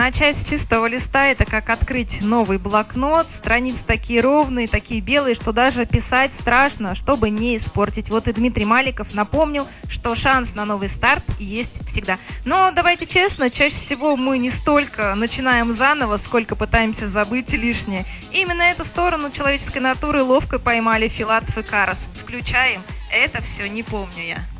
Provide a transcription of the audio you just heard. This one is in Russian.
Начать с чистого листа — это как открыть новый блокнот. Страницы такие ровные, такие белые, что даже писать страшно, чтобы не испортить. Вот и Дмитрий Маликов напомнил, что шанс на новый старт есть всегда. Но давайте честно, чаще всего мы не столько начинаем заново, сколько пытаемся забыть лишнее. И именно эту сторону человеческой натуры ловко поймали Филатов и Карас. Включаем «Это все не помню я».